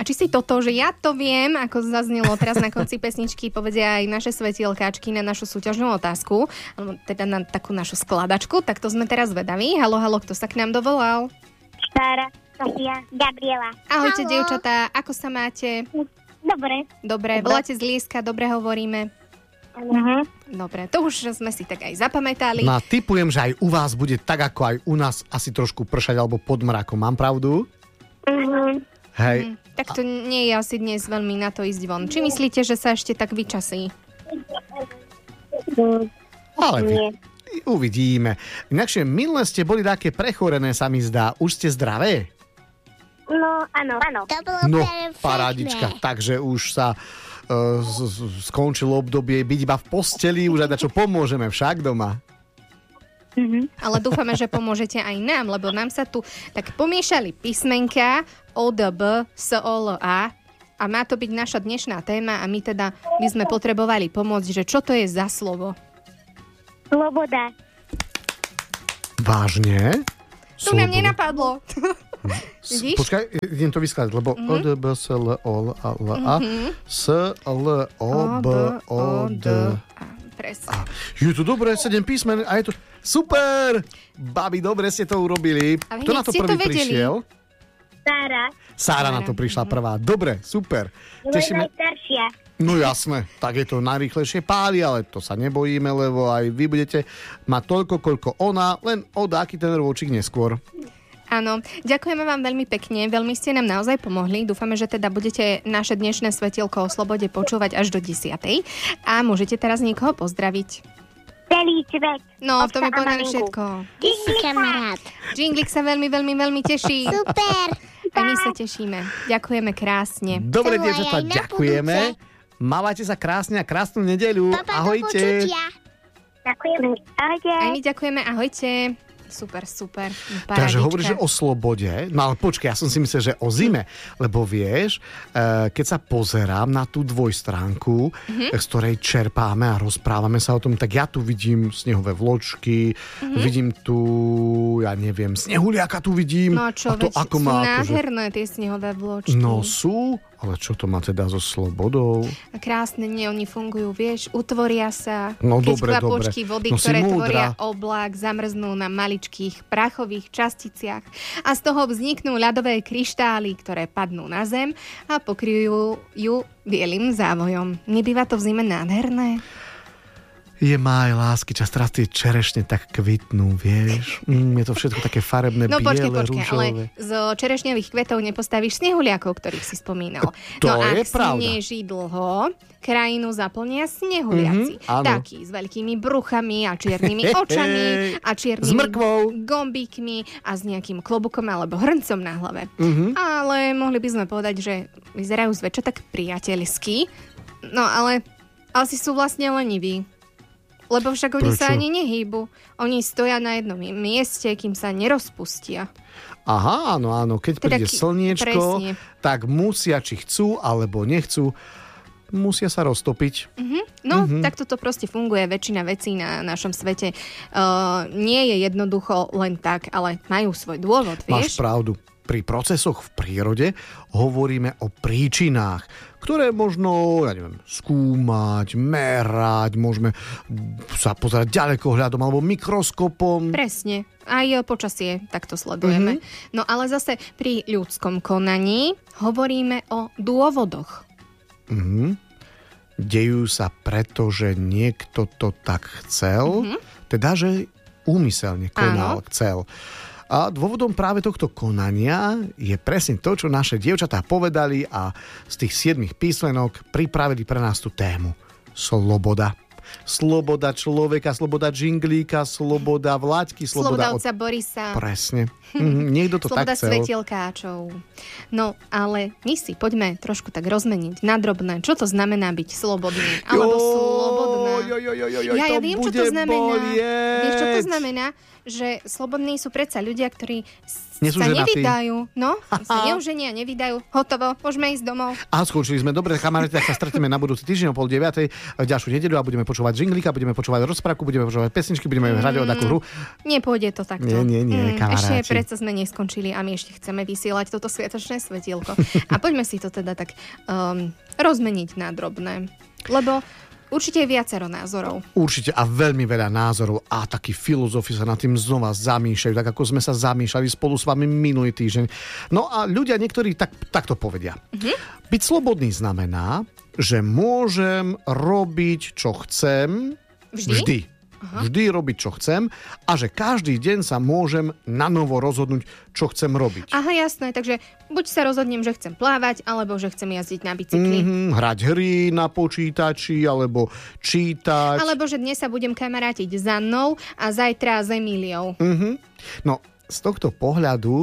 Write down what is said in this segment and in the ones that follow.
či si toto, že ja to viem, ako zaznelo teraz na konci pesničky, povedia aj naše svetielkáčky na našu súťažnú otázku, alebo teda na takú našu skladačku, tak to sme teraz vedaví. Haló, kto sa k nám dovolal? Sára, Sofia, Gabriela. Ahojte, dievčatá, ako sa máte? Dobre, voláte z Lieska, dobre hovoríme. Dobre, to už sme si tak aj zapamätali. No a tipujem, že aj u vás bude tak, ako aj u nás asi trošku pršať alebo pod mrakom. Mám pravdu? Hej. Tak to nie je asi dnes veľmi na to ísť von. Či myslíte, že sa ešte tak vyčasí? Ale uvidíme. Inakšie, minule ste boli také prechorené, sa mi zdá. Už ste zdravé? No, áno. To bolo No, perfektné. parádička. Takže už sa skončilo obdobie byť iba v posteli, už aj dačo pomôžeme však doma. Ale dúfame, že pomôžete aj nám, lebo nám sa tu tak pomiešali písmenka O, D, B, S, O, L, A a má to byť naša dnešná téma a my sme potrebovali pomôcť, že čo to je za slovo. Sloboda. Vážne? Tu nám nenapadlo. Vidíš? Počkaj, idem to vyskladať, lebo O, D, B, S, L, O, L, A, S, L, O, B, O, D. Presne. Je to dobre, 7 písmen a je to super! Babi, dobre ste to urobili. A Kto na to hneď ste prvý to vedeli. prišiel? Sára, Sára na to prišla prvá. Dobre, super. Tešíme. najstaršia. No jasné, tak je to najrýchlejšie páli, ale to sa nebojíme, lebo aj vy budete mať toľko, koľko ona, len o dáky ten rôčik neskôr. Áno, ďakujeme vám veľmi pekne, veľmi ste nám naozaj pomohli. Dúfame, že teda budete naše dnešné svetielko o slobode počúvať až do 10. A môžete teraz niekoho pozdraviť. Celý svet. No, v tom je povedané všetko. Ty si kamarát. Jinglik sa veľmi, veľmi, veľmi teší. Super. A my sa tešíme. Ďakujeme krásne. Dobre, To dievčatá, aj na ďakujeme. budúce. Mávajte sa krásne a krásnu nedeľu. Papa, do Ahojte. počutia. Ďakujem. Ahojte. Aj my ďakujeme, ahojte. Super. Takže Parádička. hovoríš, že o slobode. No ale počkaj, ja som si myslel, že o zime. Lebo vieš, keď sa pozerám na tú dvojstránku, z ktorej čerpáme a rozprávame sa o tom, tak ja tu vidím snehové vločky, vidím tu, ja neviem, snehuliaka tu vidím. No čo, a to veď ako sú má akože... nádherné tie snehové vločky. No sú, ale čo to má teda so slobodou? A krásne, nie, oni fungujú, vieš, utvoria sa. No keď dobre, kvapôčky dobre. vody, No si ktoré múdra. tvoria oblak, zamrznú na maličkých prachových časticiach a z toho vzniknú ľadové kryštály, ktoré padnú na zem a pokryjú ju bielým závojom. Nebýva to v zime nádherné? Je máj lásky, čas teraz tie čerešne tak kvitnú, vieš? Je to všetko také farebné, No biele, počkaj, rúžové. ale z čerešňových kvetov nepostavíš snehuliakov, ktorých si spomínal. To no je ak pravda. sneží dlho, krajinu zaplnia snehuliaci. áno. Takí s veľkými bruchami a čiernymi očami a S čiernymi mrkvou. gombíkmi a s nejakým klobukom alebo hrncom na hlave. Ale mohli by sme povedať, že vyzerajú zväčša tak priateľsky. No ale asi sú vlastne leniví. Lebo však oni Prečo? sa ani nehýbu. Oni stoja na jednom mieste, kým sa nerozpustia. Aha, áno. Keď Teda príde slniečko, presne. tak musia, či chcú, alebo nechcú, musia sa roztopiť. No, takto to proste funguje. Väčšina vecí na našom svete nie je jednoducho len tak, ale majú svoj dôvod, Máš vieš? pravdu. Pri procesoch v prírode hovoríme o príčinách, ktoré možno, ja neviem, skúmať, merať, môžeme sa pozerať ďalekohľadom alebo mikroskopom. Presne. Aj počasie takto sledujeme. No ale zase pri ľudskom konaní hovoríme o dôvodoch. Dejú sa preto, že niekto to tak chcel, teda, že úmyselne konal, chcel. A dôvodom práve tohto konania je presne to, čo naše dievčatá povedali a z tých 7 písmenok pripravili pre nás tú tému. Sloboda. Sloboda človeka, sloboda džinglíka, sloboda Vláďky, sloboda Slobodovca Borisa. Presne. Niekto to Sloboda tak chcel. svetielkáčov. No, ale my si poďme trošku tak rozmeniť na drobné. Čo to znamená byť slobodný? Alebo slobodná. Ja viem, čo to znamená. Bolieť. Vieš, čo to znamená? Že slobodní sú predsa ľudia, ktorí sa nevydajú. No, sa neuženia, nevydajú. Hotovo, môžeme ísť domov. A skončili sme. Dobre, kamaráti, tak sa stretneme na budúci týždeň o 8:30 v ďalšiu nedeľu a budeme počúvať džinglíka, budeme počúvať rozprávku, budeme počúvať pesničky, budeme hrať o takú hru. Nepôjde to takto. Nie, kamaráti. Ešte predsa sme neskončili a my ešte chceme vysielať toto sviatočné svetielko. A poďme si to teda tak rozmeniť na drobné. Lebo určite je viacero názorov. Určite a veľmi veľa názorov a takí filozofi sa nad tým znova zamýšľajú, tak ako sme sa zamýšľali spolu s vami minulý týždeň. No a ľudia niektorí takto povedia. Byť slobodný znamená, že môžem robiť, čo chcem. Vždy. Vždy robiť, čo chcem a že každý deň sa môžem na novo rozhodnúť, čo chcem robiť. Aha, jasné, takže buď sa rozhodnem, že chcem plávať, alebo že chcem jazdiť na bicykli. Hrať hry na počítači, alebo čítať. Alebo že dnes sa budem kamarátiť s Annou a zajtra s Emíliou. No, z tohto pohľadu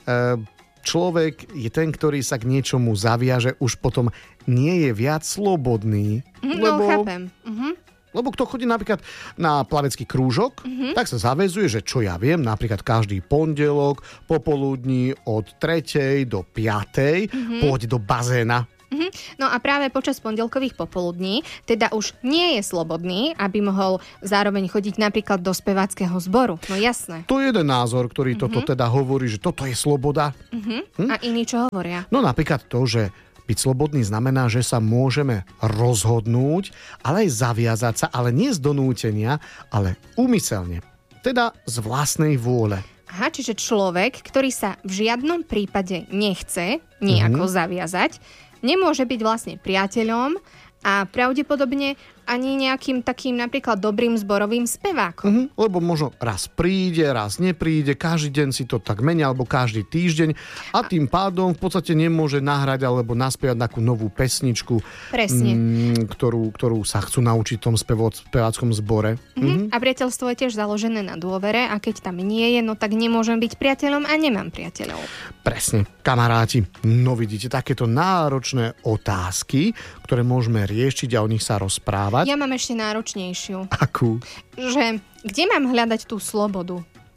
človek je ten, ktorý sa k niečomu zaviaže, už potom nie je viac slobodný. No, chápem. Lebo kto chodí napríklad na plavecký krúžok, tak sa zaväzuje, že čo ja viem, napríklad každý pondelok popoludní od 3. do 5. pôjde do bazéna. No a práve počas pondelkových popoludní teda už nie je slobodný, aby mohol zároveň chodiť napríklad do speváckeho zboru. No jasné. To je jeden názor, ktorý toto teda hovorí, že toto je sloboda. A iní čo hovoria? No napríklad to, že byť slobodný znamená, že sa môžeme rozhodnúť, ale aj zaviazať sa, ale nie z donútenia, ale úmyselne. Teda z vlastnej vôle. Aha, čiže človek, ktorý sa v žiadnom prípade nechce nejako zaviazať, nemôže byť vlastne priateľom a pravdepodobne ani nejakým takým napríklad dobrým zborovým spevákom. Lebo možno raz príde, raz nepríde, každý deň si to tak menia, alebo každý týždeň a tým pádom v podstate nemôže nahrať alebo naspievať takú novú pesničku, presne, ktorú sa chcú naučiť v tom speváckom zbore. A priateľstvo je tiež založené na dôvere a keď tam nie je, no tak nemôžem byť priateľom a nemám priateľov. Presne, kamaráti. No vidíte, takéto náročné otázky, ktoré môžeme riešiť a o nich sa rozprávať. Ja mám ešte náročnejšiu. Akú? Že kde mám hľadať tú slobodu?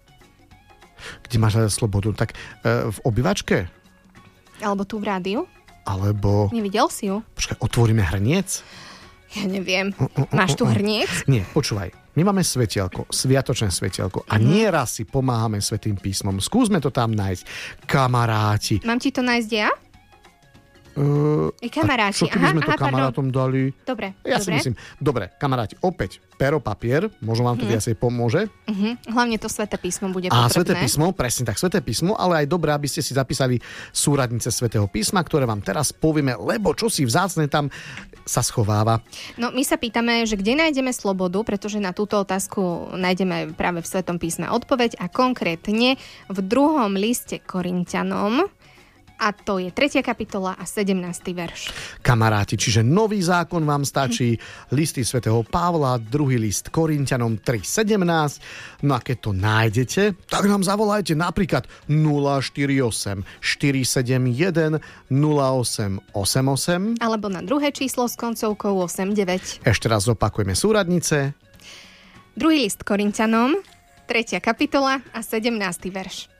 Kde máš hľadať slobodu? Tak v obývačke? Alebo tu v rádiu? Alebo... Nevidel si ju? Počkaj, otvoríme hrniec? Ja neviem. Máš tu hrniec? Nie, počúvaj. My máme svetielko, sviatočné svetielko a nieraz si pomáhame Svätým písmom. Skúsme to tam nájsť, kamaráti. Mám ti to nájsť ja? Kamaráti. Čo keby sme to kamarátom dali? Dobre. Ja si myslím. Dobre, kamaráti, opäť pero, papier, možno vám to viacej pomôže. Hlavne to Sväté písmo bude A potrebné. Sväté písmo, presne tak, Sväté písmo, ale aj dobré, aby ste si zapísali súradnice Svätého písma, ktoré vám teraz povieme, lebo čo si vzácne tam sa schováva. No my sa pýtame, že kde nájdeme slobodu, pretože na túto otázku nájdeme práve v Svätom písme odpoveď a konkrétne v 2. liste Korinťanom. A to je 3. kapitola a 17. verš. Kamaráti, čiže Nový zákon vám stačí, listy svätého Pavla, 2. list Korinťanom 3.17. No a keď to nájdete, tak nám zavolajte napríklad 048 471 0888 alebo na druhé číslo s koncovkou 89. Ešte raz opakujeme súradnice. 2. list Korinťanom, 3. kapitola a 17. verš.